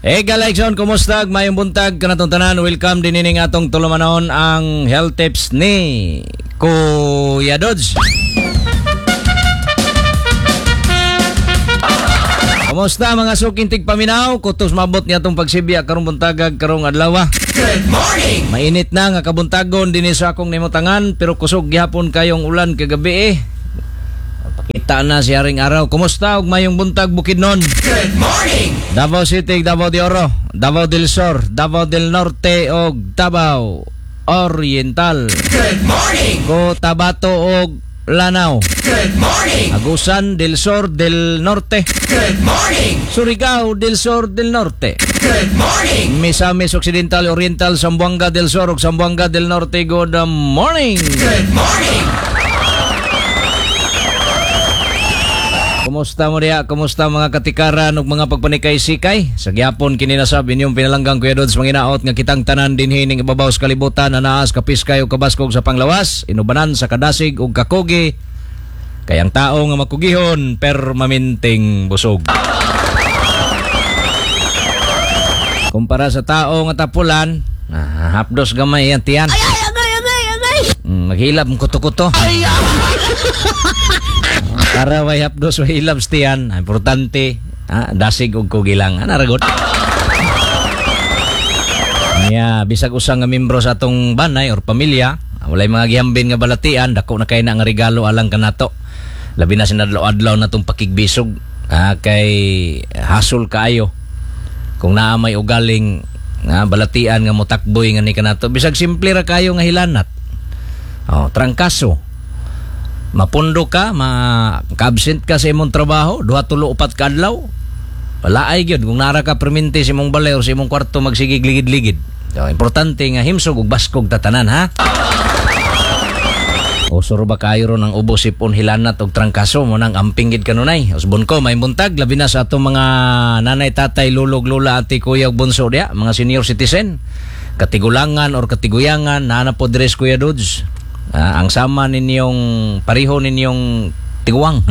Hey Galekson, kumusta? Mayong buntag kanatong tanan. Welcome din ining atong tulumanon ang health tips ni Kuya Dodge. Kumusta mga suking tigpaminaw? Kutos mabot niya itong pagsibya karong buntagag karong adlaw. Good morning! Mainit na nga kabuntagon din sa akong nimutangan pero kusog gihapon kayong ulan kagabi Pakita na si haring araw. Kumusta og mayong buntag Bukidnon? Good morning! Davao City, Davao de Oro, Davao del Sur, Davao del Norte og Davao Oriental. Good morning! Cotabato og Lanao. Good morning! Agusan del Sur del Norte. Good morning! Surigao del Sur del Norte. Good morning! Misamis Occidental, Oriental, Zamboanga del Sur ug Zamboanga del Norte. Good morning! Good morning! Kumusta mo diya? Kumusta mga katikaran ug mga pagpanikay-sikay? Sa gyapon kini nasab inyong pinalanggang Kuya Dods manginaot nga kitang tanan dinhi ning ibabaw sa kalibutan na naas kapiskay ug kabaskog sa panglawas, inubanan sa kadasig ug kakugi. Kayang tao nga makugihon permanenteng busog. Kumpara sa tao nga tapulan, hapdos gamay yan tiyan. Agay! Maghilab ang kuto-kuto. Para may hapdos o hilab stiyan, importante, dasig og kugi lang. Naragot. Bisag usang nga membro sa atong banay or pamilya, walay mga gihambin nga balatian, dako na kay na nga regalo alang kanato. Labi na sinadlaw-adlaw na tong pakigbisog, kay hasol kaayo. Kung naa may ugaling balatian nga motakboy nga ni kanato, bisag simple ra kayo nga hilanat. Trangkaso. Mapundo ka, maka-absent ka sa imong trabaho, 2, 3, 4 ka adlaw. Wala ay gyud kung nara ka perminti sa imong balay o sa imong kwarto magsigig ligid-ligid. So, importante nga himsog ug baskog tatanan ha. Usuro ba kayo ron ang ubo sipon hilanat og trangkaso mo nang amping gid kanunay. Usbon ko may buntag labi na sa atong mga nanay, tatay, lulog, lula, ati, kuya ug bunso diya, mga senior citizen. Katigulangan or katiguyangan na po dress Kuya Dudes. Ang sama ninyong pariho ninyong tiguang.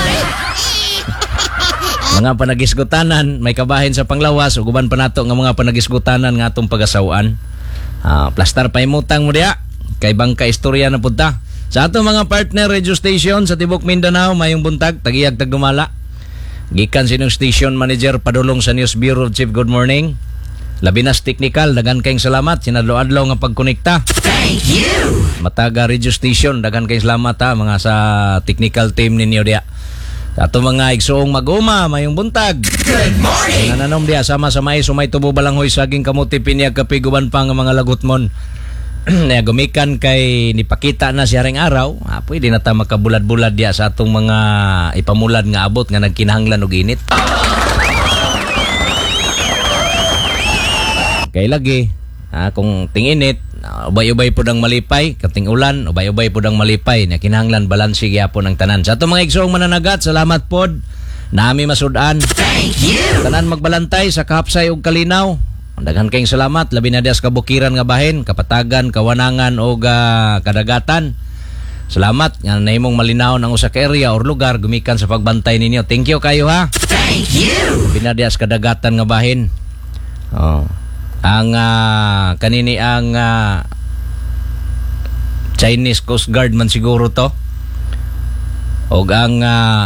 Mga panagisgutanan, may kabahin sa panglawas, uguban pa nato nga mga panagisgutanan nga atong pagasawaan. Plastar pa imutang mo diya, kay bangka istorya na punta. Sa atong mga partner radio station sa Tibok Mindanao, mayong buntag, tagiyag tagdumala. Gikan sinong station manager padulong sa News Bureau Chief, good morning. Labinas technical, dagan kayong salamat. Sinadlo-adlaw nga pagkonekta. Thank you! Mataga radio station, dagan kayong salamat mga sa technical team ninyo diya. Ato mga igsoong maguma, mayong buntag. Good morning! Nananom diya, sama-sama sumay tubo balanghoy saging kamuti pinyag kapiguban pa nga mga lagutmon. Gumikan kay nipakita na siya ring araw, pwede na ta makabulad-bulad diya sa atong mga ipamulad nga abot nga nagkinahanglan og init. Kay lagi, kung tinginit, ubay-ubay po dang malipay, kating ulan, ubay-ubay po dang malipay, na kinahanglan balansi gyapon ang tanan. Sa itong mga igsoong mananagat, salamat pod, nami masudan. Thank you! Tanan magbalantay sa kahapsay ug kalinaw. Daghan kayong salamat, labi na dias kabukiran nga bahin, kapatagan, kawanangan o kadagatan. Salamat, nga nahimong malinaw ng usa ka area or lugar, gumikan sa pagbantay ninyo. Thank you kayo ha. Thank you! Labi na dias kadagatan nga bahin. Ang kanini ang Chinese Coast Guard man siguro to o ang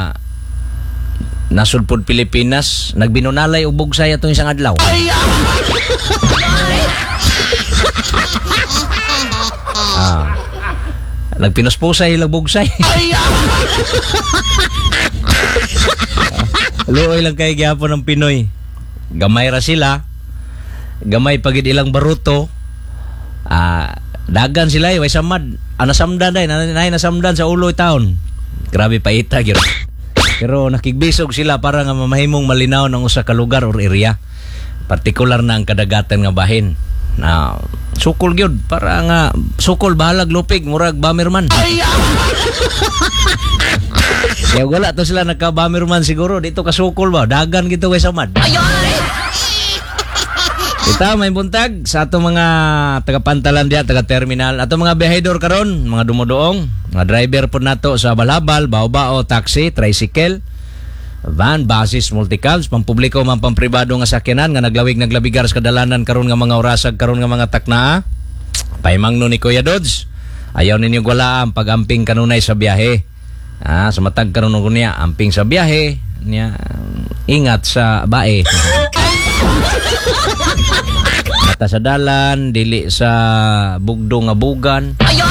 nasud pod Pilipinas nagbinunalay og bugsay atong isang adlaw. Nagpinuspusay ilang bugsay. Luoy lang kay gyapon ng Pinoy, gamay ra sila, gamay pagid ilang baruto, dagan sila way samad, nasamdan nasamdan sa uloy taon. Grabe paita gyud. Pero nakigbisog sila para nga mamahimong malinaw ng usa ka lugar or area, partikular na ang kadagatan nga bahin. Na sukol gyud para nga sukol bahalag lupig murag bamerman. Kaya wala to sila nagka-bamerman siguro dito ka sukol ba, dagan gito way samad. Ito, may buntag sa ato mga taga-pantalan diya, taga-terminal. Ato mga biyahedor karon, mga dumudoong, mga driver po nato sa balabal, bao-bao, taxi, tricycle. van, basis, multicabs, pampubliko man pampribado nga sakyanan nga naglawig-naglabigar sa kadalanan karon nga mga orasag karon nga mga taknaa. Paimangno ni Kuya Dods, ayaw ninyo wala ang pag-amping kanunay sa biyahe. Sa matag karon niya, amping sa biyahe, niya ingat sa bae. Mata sa dalan, dili sa bugdo nga bugan.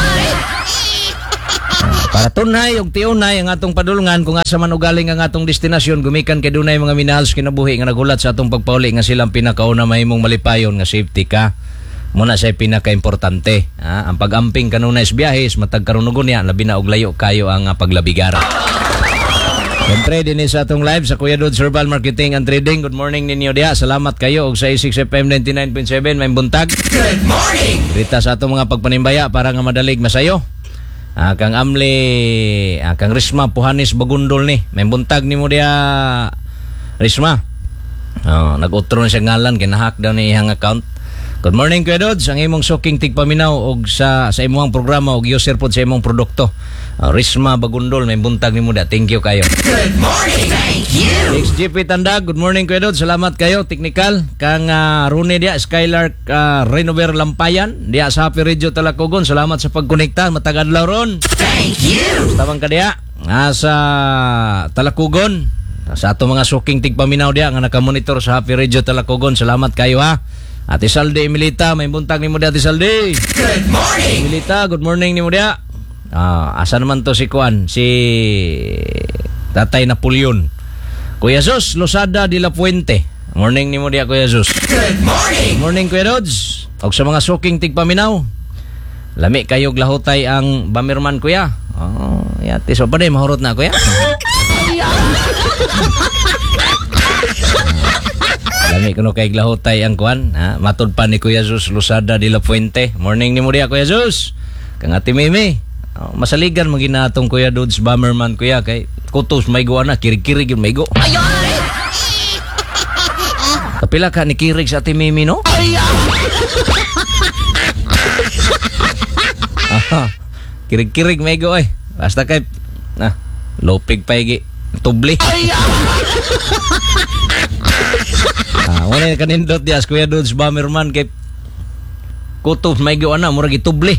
Para tunay og tiunay ang atong padulngan kung asa man ugaling ang atong destinasyon, gumikan kay dunay mga minahal sa kinabuhi nga nagulat sa atong pagpauli nga silang pinakauna mahimong malipayon nga safety ka. Muna say pinaka-importante. Ang pag-amping kanunay sa biyahe, matag karon niya, labi na og layo kayo ang paglabigar. Siyempre, din sa atong live sa Kuya Dods Herbal Marketing and Trading. Good morning ninyo diha. Salamat kayo og sa 6 FM 99.7 may buntag. Good morning. Rita sa atong mga pagpanimbaya para nga madalig masayo. Kang Amli, kang Risma Puhanis Bagundol ni. May buntag nimo diha, Risma. Nag-utro na siya ngalan kay nahack daw ni iyang account. Good morning Kuya Dods, ang imong suking tigpaminaw og sa imong programa og user pod sa imong produkto. Risma Bagundol, may buntag nimo da. Thank you kayo. Good morning. Thank you. XGP Tandag, good morning Kuya Dods. Salamat kayo, technical. Kang Rune dia, Skylark Renover Lampayan, dia sa Happy Radio Talacogon. Salamat sa pagkonekta, matag adlaw ron. Thank you. Tabang ka dia, sa Talacogon. Sa ato mga suking tigpaminaw dia nga nakamonitor sa Happy Radio Talacogon. Salamat kayo ha. Ate Salde Emilita, may buntag nimo dia Ate Salde. Good morning. Emilita, good morning nimo dia. Asa naman to si Kuan, si Tatay Napoleon. Kuya Sus, Losada de la Puente. Morning nimo dia Kuya Sus. Good morning. Good morning Kuya Dods. Og sa mga suking tigpaminaw, lami kayog lahutay ang Bamirman Kuya. Yati so pa day mahurot na Kuya. Lami kuno kay lahutay ang Kuan, matud pa ni Kuya Sus Losada de la Puente. Morning nimo dia Kuya Sus. Kang Ate Mimi. Masaligan magina atong Kuya Dods Bamerman Kuya kay kutos may go na kirig-kirig yung may go. Kapila ka ni kirig sa Ate Mimi no? Kirig-kirig may go ay. Basta kay lopig paigi tubli. Wala kanindot dias Kuya Dods Bamerman kay kutos may go na murag itubli.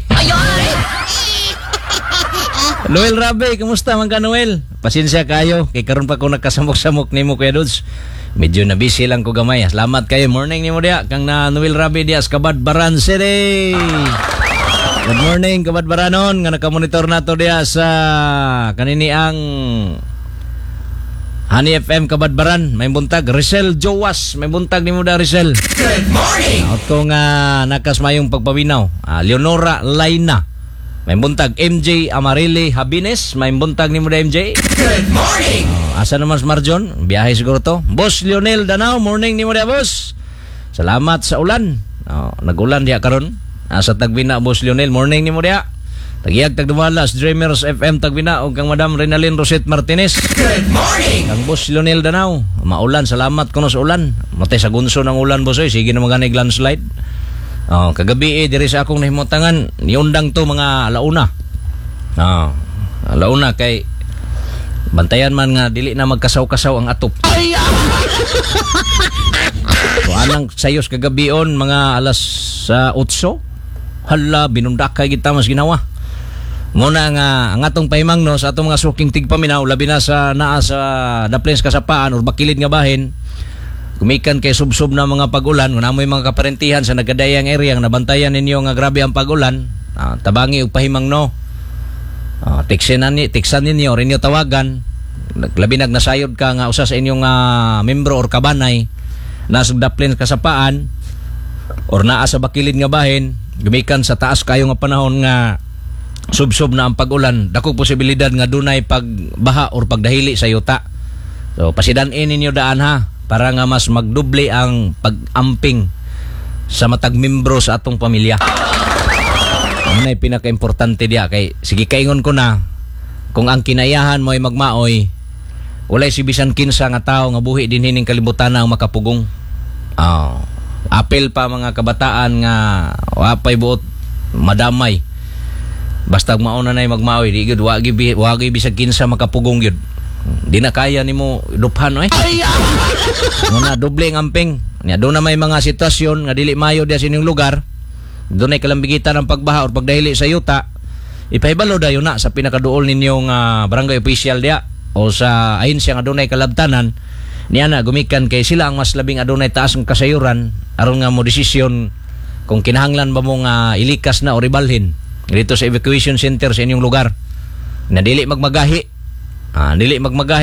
Noel Rabe, kumusta man ka Noel? Pasensya kayo, kay karon pa ko nakasamok-samok nimo Kuya Dods. Medyo na busy lang ko gamay. Salamat kayo. Morning nimo dia kang na Noel Rabe dia sa Kabadbaran City. Good morning Kabadbaranon nga nakamonitor nato dia sa kanini ang Honey FM Kabadbaran. May buntag Rizal Jowas, may buntag nimo da Rizal. Good morning. Out ko nga nakasmayong pagpabinaw. Leonora Laina. May buntag MJ Amarili Habines. May buntag ni mo da MJ. Good morning. Asa naman sa Marjon? Biyahe siguro to. Boss Lionel Danao, morning ni mo da boss. Salamat sa ulan. Nag-ulan diya karon. Sa Tagbina Boss Lionel, morning ni mo diya. Tagiyag Tagdumalas, Dreamers FM Tagbina o kang Madam Renalyn Rosette Martinez. Good morning. Kang Boss Lionel Danao, maulan, salamat kuno sa ulan. Matay sa gunso ng ulan boss, sige na maganig landslide. Kagabi diri sa akong nahimutangan niundang to mga alauna. Alauna kay bantayan man nga dili na magkasaw-kasaw ang atop. So anang sayos kagabion mga alas 8. Hala binundakay kita mas ginawa. Muna nga ang atong pahimangno sa atong mga suking tigpaminaw labi na sa naa sa Daplens Kasapaan or Bakilid nga bahin. Kumikan kay subsob na mga pag-ulan, namoy mga kaparentihan sa nagadayang area nga nabantayan ninyo nga grabe ang pag-ulan, tabangi og pahimangno. Tiksan ninyo rin niyo tawagan. Labi nagnasayod ka nga usa sa inyong membro or kabanay nasa Daplens Kasapaan or naa sa Bakilid nga bahin, gumikan sa taas kayo nga panahon nga subsob na ang pag-ulan, dako posibilidad nga dunay pagbaha or pagdahili sa yuta. So pasidan-in ninyo daan ha para nga mas magdubli ang pag-amping sa matag membro sa atong pamilya. Ano ay pinaka-importante diya kay sige kaingon ko na kung ang kinayahan mo ay magmaoy, walay si bisan kinsa nga tao nga buhi din hining kalibutan ang makapugong. Apel pa mga kabataan nga wapay buot madamay. Basta mauna na magmaoy, di gud wagi bisag kinsa makapugong gyud. Di na kaya nimo duphan oy. Muna doble ang amping. Nya do na may mga sitwasyon nga dili mayo dia sa inyong lugar. Do na kalambigitan ng pagbaha o pagdahili sa yuta. Ipahibalo dayon na sa pinakaduol ninyong barangay official dia o sa ahensya nga dunay kalabtanan. Niya na gumikan kay sila ang mas labing adunay taas ng kasayuran aron nga mo desisyon kung kinahanglan ba mo nga ilikas na o ribalhin dito sa evacuation center sa inyong lugar. Na dili magmagahi. Dili magmagahi